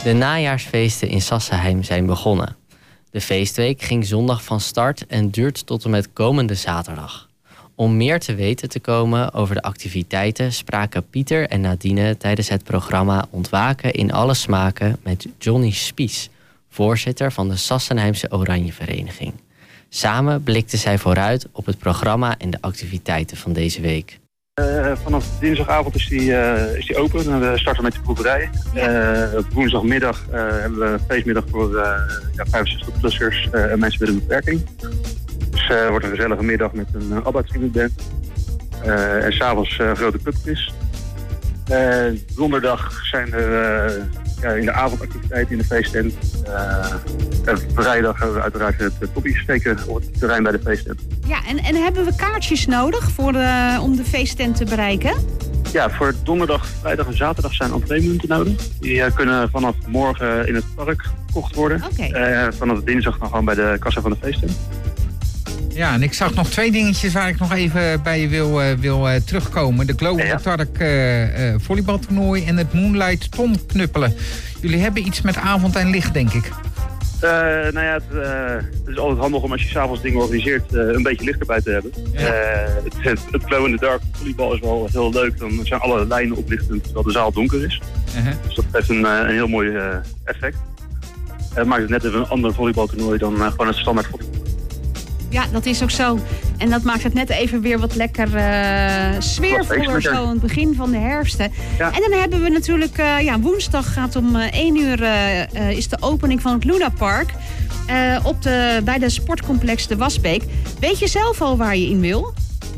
De najaarsfeesten in Sassenheim zijn begonnen. De feestweek ging zondag van start en duurt tot en met komende zaterdag. Om meer te weten te komen over de activiteiten spraken Pieter en Nadine tijdens het programma Ontwaken in alle smaken met Johnny Spies, voorzitter van de Sassenheimse Oranjevereniging. Samen blikten zij vooruit op het programma en de activiteiten van deze week. Vanaf dinsdagavond is die open. We starten met de proeverij. Op woensdagmiddag hebben we een feestmiddag voor 65-plussers en mensen met een beperking. Dus het wordt een gezellige middag met een ABBA-tribute. En s'avonds een grote pubquiz. Donderdag zijn er in de avondactiviteiten in de feesttent. En vrijdag gaan we uiteraard het toppie steken op het terrein bij de feesttent. Ja, en hebben we kaartjes nodig om de feesttent te bereiken? Ja, voor donderdag, vrijdag en zaterdag zijn entreemunten nodig. Die kunnen vanaf morgen in het park gekocht worden. Okay. Vanaf dinsdag dan gewoon bij de kassa van de feesttent. Ja, en ik zag nog 2 dingetjes waar ik nog even bij je wil terugkomen. De Glow in the Dark volleybaltoernooi en het Moonlight tonknuppelen. Jullie hebben iets met avond en licht, denk ik. Het is altijd handig om als je s'avonds dingen organiseert een beetje licht erbij te hebben. Ja. Het Glow in the Dark volleybal is wel heel leuk. Dan zijn alle lijnen oplichtend terwijl de zaal donker is. Dus dat geeft een heel mooi effect. Het maakt het net even een ander volleybaltoernooi dan gewoon het standaard volleybal. Ja, dat is ook zo. En dat maakt het net even weer wat lekker sfeervoller zo aan het begin van de herfst. Ja. En dan hebben we natuurlijk, woensdag gaat om 1 uur is de opening van het Luna Park. Bij de sportcomplex De Wasbeek. Weet je zelf al waar je in wil?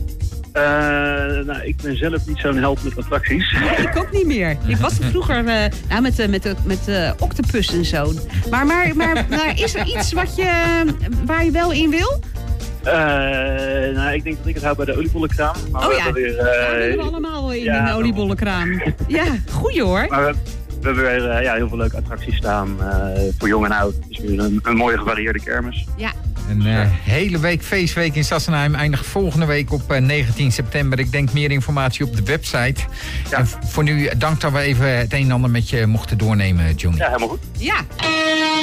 Ik ben zelf niet zo'n held met attracties. Nee, ik ook niet meer. Ik was er vroeger met octopus en zo. Maar is er iets waar je wel in wil? Ik denk dat ik het hou bij de oliebollenkraam. Maar daar willen we allemaal wel in de oliebollenkraam. Ja, goeie hoor. Maar we hebben weer heel veel leuke attracties staan voor jong en oud. Dus weer een mooie gevarieerde kermis. Ja. Een hele week feestweek in Sassenheim eindigt volgende week op 19 september. Ik denk meer informatie op de website. Ja. En voor nu dank dat we even het een en ander met je mochten doornemen, Johnny. Ja, helemaal goed. Ja.